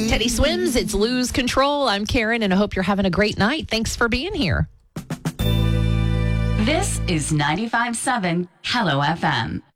Teddy Swims, it's Lose Control. I'm Karen, and I hope you're having a great night. Thanks for being here. This is 95.7 Hello FM.